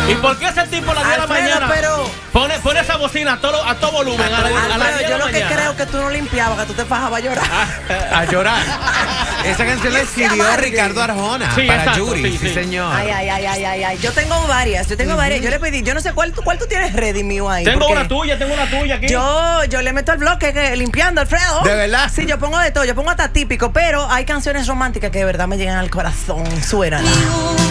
¿Y por qué ese tipo a las 10 de la mañana pone esa bocina a todo volumen? Yo lo que creo que tú no limpiabas, que tú te bajabas a llorar. A llorar. Esa canción la escribió Ricardo Arjona para Yuri. Sí, señor. Ay. Yo tengo varias. Yo le pedí, yo no sé cuál tú tienes ready mío ahí. Tengo una tuya aquí. Yo le meto el bloque limpiando, Alfredo. ¿De verdad? Sí, yo pongo de todo. Yo pongo hasta típico, pero hay canciones románticas que de verdad me llegan al corazón. Suenan.